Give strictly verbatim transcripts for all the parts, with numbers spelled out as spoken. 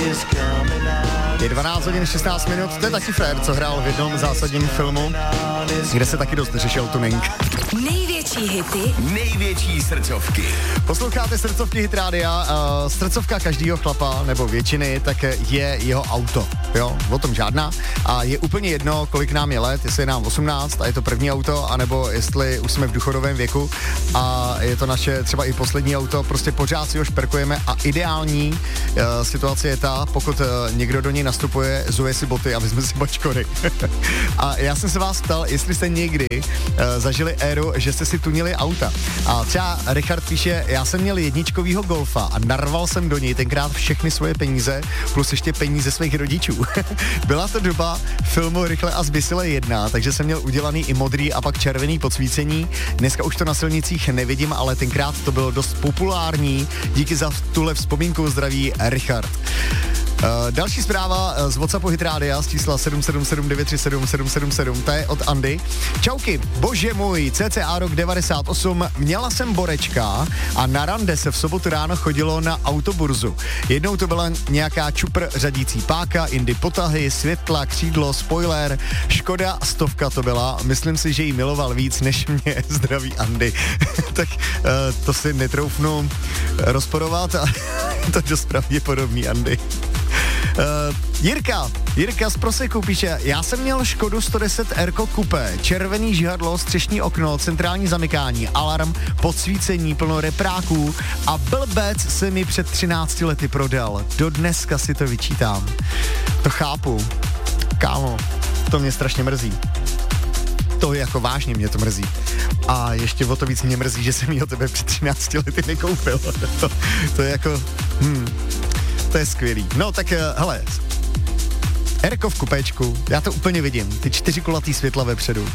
Je dvanáct hodin šestnáct minut, to je taky fér, co hrál v jednom zásadním filmu, kde se taky dost řešil tuning. Největší hity, největší srdcovky. Posloucháte srdcovky Hit Rádia, uh, srdcovka každýho chlapa, nebo většiny, tak je jeho auto, jo, o tom žádná. A je úplně jedno, kolik nám je let, jestli je nám osmnáct a je to první auto, anebo jestli už jsme v důchodovém věku a je to naše třeba i poslední auto, prostě pořád si ho šperkujeme a ideální uh, situace je ta, pokud uh, někdo do něj nastupuje, zuje si boty a vezme si bačkory. A já jsem se vás ptal, jestli jste někdy uh, zažili éru, že jste si tunili auta. A třeba Richard píše, já jsem měl jedničkovýho Golfa a narval jsem do něj tenkrát všechny svoje peníze, plus ještě peníze svých rodičů. Byla to doba filmu Rychle a zbysile jedna, takže jsem měl udělaný i modrý a pak červený podsvícení. Dneska už to na silnicích nevidím, ale tenkrát to bylo dost populární. Díky za tuhle vzpomínku, zdraví Richard. Uh, další zpráva z WhatsAppu Hit Rádia z čísla sedm sedm sedm devět tři sedm sedm sedm sedm, to je od Andy. Čauky, bože můj, cca rok devadesát osm, měla jsem borečka a na rande se v sobotu ráno chodilo na autoburzu. Jednou to byla nějaká čupr řadící páka, Indy potahy, světla, křídlo, spoiler, Škoda stovka to byla, myslím si, že jí miloval víc než mě, zdraví Andy. Tak uh, to si netroufnu rozporovat a to dost pravděpodobný, Andy. Uh, Jirka, Jirka z Proseku píše, já jsem měl Škodu sto deset R Coupé, červený žihadlo, střešní okno, centrální zamykání, alarm, podsvícení, plno repráků a blbec se mi před třinácti lety prodal. Do dneska si to vyčítám. To chápu. Kámo, to mě strašně mrzí. To je jako vážně mě to mrzí. A ještě o to víc mě mrzí, že jsem ji o tebe před třinácti lety nekoupil. to, to je jako... Hmm. To je skvělý. No tak, hele, Erko v kupéčku, já to úplně vidím, ty čtyři kulatý světla vepředu.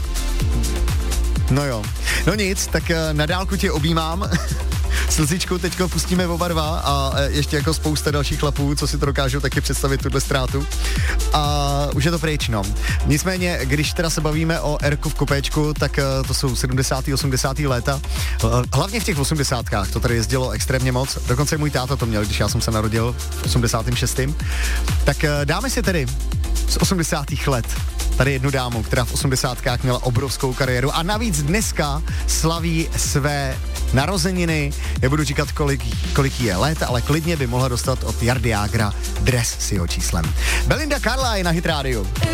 No jo. No nic, tak na dálku tě objímám. Slzičku teďko pustíme oba dva a ještě jako spousta dalších chlapů, co si to dokážou taky představit, tuhle ztrátu. A už je to pryč, no. Nicméně, když teda se bavíme o Erku v kupéčku, tak to jsou sedmdesátá osmdesátá léta. Hlavně v těch osmdesátkách to tady jezdilo extrémně moc. Dokonce můj táta to měl, když já jsem se narodil v osmdesátém šestém Tak dáme si tedy z osmdesátých let tady jednu dámu, která v osmdesátkách měla obrovskou kariéru a navíc dneska slaví své narozeniny. Nebudu říkat, kolik, kolik jí je let, ale klidně by mohla dostat od Jardy Jágra dres s jeho číslem. Belinda Carlisle na Hit Rádiu.